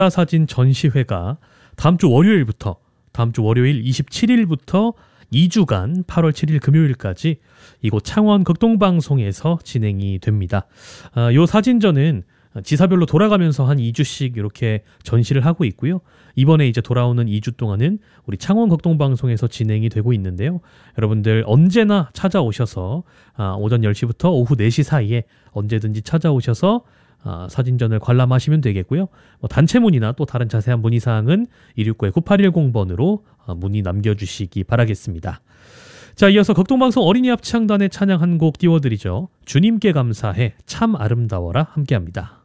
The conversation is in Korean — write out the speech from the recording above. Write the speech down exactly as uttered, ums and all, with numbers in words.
사진 전시회가 다음 주 월요일부터 다음 주 월요일 이십칠일부터 이 주간 팔월 칠일 금요일까지 이곳 창원 극동방송에서 진행이 됩니다. 아, 요 사진전은 지사별로 돌아가면서 한 이 주씩 이렇게 전시를 하고 있고요. 이번에 이제 돌아오는 이 주 동안은 우리 창원 극동방송에서 진행이 되고 있는데요. 여러분들 언제나 찾아오셔서 아, 오전 열 시부터 오후 네 시 사이에 언제든지 찾아오셔서 아, 사진전을 관람하시면 되겠고요. 뭐 단체 문의나 또 다른 자세한 문의사항은 일육구 구팔일공 번으로 아, 문의 남겨주시기 바라겠습니다. 자, 이어서 극동방송 어린이 합창단의 찬양 한 곡 띄워드리죠. 주님께 감사해 참 아름다워라 함께합니다.